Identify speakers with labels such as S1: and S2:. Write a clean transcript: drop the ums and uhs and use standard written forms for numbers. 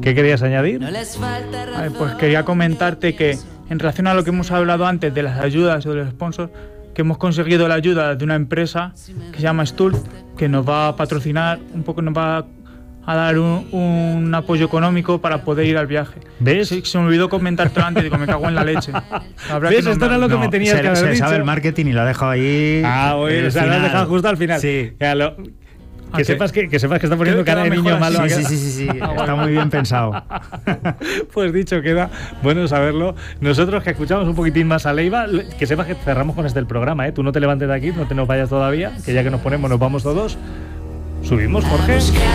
S1: ¿Qué querías añadir?
S2: Vale, pues quería comentarte que en relación a lo que hemos hablado antes de las ayudas o de los sponsors, que hemos conseguido la ayuda de una empresa que se llama Stulp, que nos va a patrocinar un poco, nos va a dar un apoyo económico para poder ir al viaje.
S1: ¿Ves?
S2: Sí, se me olvidó comentártelo antes, digo, me cago en la leche.
S1: ¿Ves? Esto era lo que me tenías que haber
S3: se
S1: dicho.
S3: sabe el marketing y lo ha dejado ahí.
S1: Bueno, o sea, lo has dejado justo al final.
S3: Sí.
S1: Que sepas que está poniendo cara de niño malo.
S3: Sí. Está muy bien pensado.
S1: Pues dicho queda, bueno saberlo. Nosotros que escuchamos un poquitín más a Leiva, que sepas que cerramos con el programa, ¿eh? Tú no te levantes de aquí, no te nos vayas todavía, que ya que nos ponemos nos vamos todos. Subimos, Jorge.